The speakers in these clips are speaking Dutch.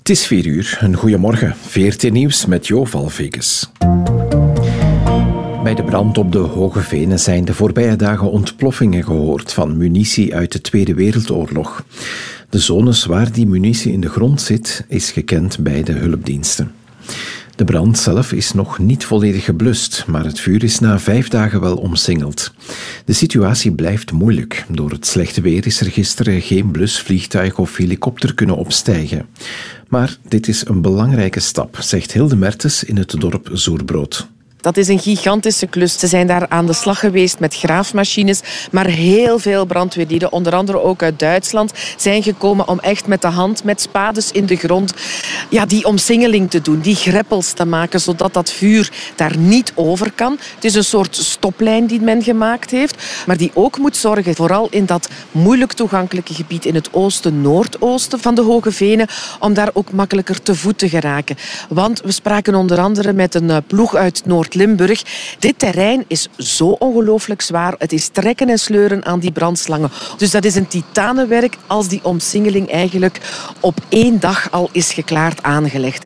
Het is 4:00. Een goeiemorgen. VRT Nieuws met Jo Valveges. Bij de brand op de Hoge Venen zijn de voorbije dagen ontploffingen gehoord van munitie uit de Tweede Wereldoorlog. De zones waar die munitie in de grond zit, is gekend bij de hulpdiensten. De brand zelf is nog niet volledig geblust, maar het vuur is na 5 dagen wel omsingeld. De situatie blijft moeilijk. Door het slechte weer is er gisteren geen blusvliegtuig of helikopter kunnen opstijgen. Maar dit is een belangrijke stap, zegt Hilde Mertens in het dorp Zoerbrood. Dat is een gigantische klus. Ze zijn daar aan de slag geweest met graafmachines, maar heel veel brandweerlieden, onder andere ook uit Duitsland, zijn gekomen om echt met de hand, met spades in de grond, die omsingeling te doen, die greppels te maken, zodat dat vuur daar niet over kan. Het is een soort stoplijn die men gemaakt heeft, maar die ook moet zorgen, vooral in dat moeilijk toegankelijke gebied in het oosten-noordoosten van de Hoge Venen, om daar ook makkelijker te voet te geraken. Want we spraken onder andere met een ploeg uit Noord-Limburg. Dit terrein is zo ongelooflijk zwaar. Het is trekken en sleuren aan die brandslangen. Dus dat is een titanenwerk als die omsingeling eigenlijk op 1 dag al is geklaard aangelegd.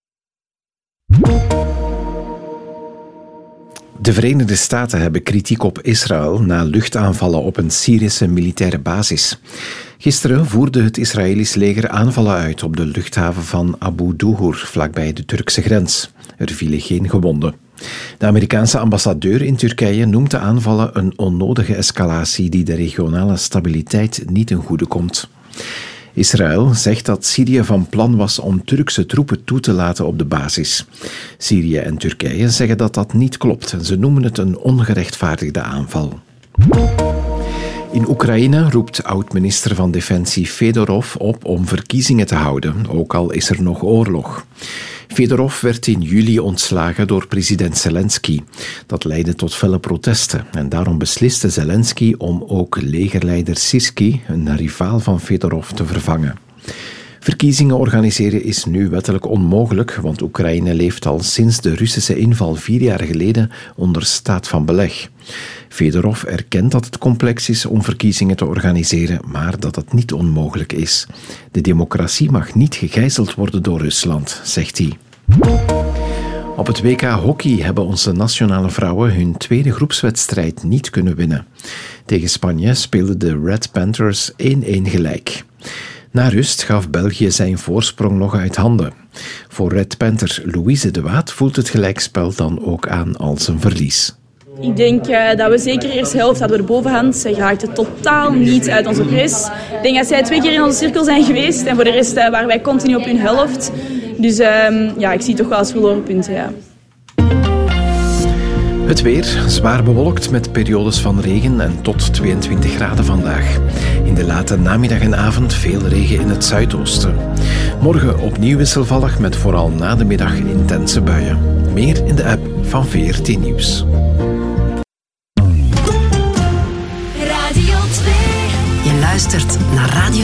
De Verenigde Staten hebben kritiek op Israël na luchtaanvallen op een Syrische militaire basis. Gisteren voerde het Israëlisch leger aanvallen uit op de luchthaven van Abu Duhur, vlakbij de Turkse grens. Er vielen geen gewonden. De Amerikaanse ambassadeur in Turkije noemt de aanvallen een onnodige escalatie die de regionale stabiliteit niet ten goede komt. Israël zegt dat Syrië van plan was om Turkse troepen toe te laten op de basis. Syrië en Turkije zeggen dat dat niet klopt en ze noemen het een ongerechtvaardigde aanval. In Oekraïne roept oud-minister van Defensie Fedorov op om verkiezingen te houden, ook al is er nog oorlog. Fedorov werd in juli ontslagen door president Zelensky. Dat leidde tot felle protesten en daarom besliste Zelensky om ook legerleider Syrský, een rivaal van Fedorov, te vervangen. Verkiezingen organiseren is nu wettelijk onmogelijk, want Oekraïne leeft al sinds de Russische inval 4 jaar geleden onder staat van beleg. Fedorov erkent dat het complex is om verkiezingen te organiseren, maar dat het niet onmogelijk is. De democratie mag niet gegijzeld worden door Rusland, zegt hij. Op het WK Hockey hebben onze nationale vrouwen hun tweede groepswedstrijd niet kunnen winnen. Tegen Spanje speelden de Red Panthers 1-1 gelijk. Na rust gaf België zijn voorsprong nog uit handen. Voor Red Panther Louise de Waat voelt het gelijkspel dan ook aan als een verlies. Ik denk dat we zeker de eerste helft hadden we de bovenhand. Zij raakte totaal niet uit onze press. Ik denk dat zij 2 keer in onze cirkel zijn geweest en voor de rest waren wij continu op hun helft. Dus ik zie toch wel als verloren punten. Ja. Het weer, zwaar bewolkt met periodes van regen en tot 22 graden vandaag. In de late namiddag en avond veel regen in het zuidoosten. Morgen opnieuw wisselvallig met vooral na de middag intense buien. Meer in de app van VRT Nieuws. Radio 2. Je luistert naar Radio